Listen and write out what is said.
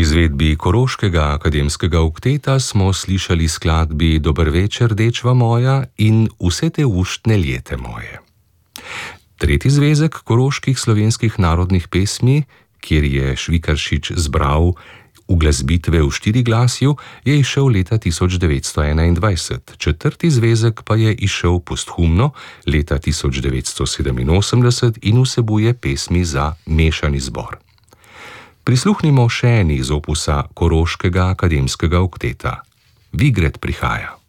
izvedbi Koroškega akademskega okteta smo slišali skladbi Dober večer, dečva moja in Vse te uštne ljete moje. Tretji zvezek koroških slovenskih narodnih pesmi, kjer je Švikaršič zbral uglasbitve v štiriglasju, je izšel leta 1921, četrti zvezek pa je izšel posthumno leta 1987 in vsebuje pesmi za mešani zbor. Prisluhnimo še eni iz opusa Koroškega akademskega okteta. Vigret prihaja.